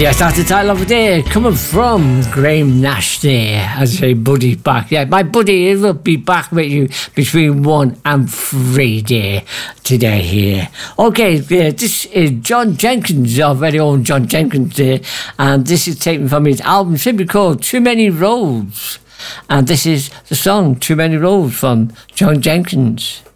Yes, that's the title of the day, coming from Graham Nash there. As I say, Buddy's back. Yeah, my buddy will be back with you between 1 and 3 there today here. Okay, this is John Jenkins, our very own John Jenkins there, and this is taken from his album simply called Too Many Roads. And this is the song Too Many Roads from John Jenkins.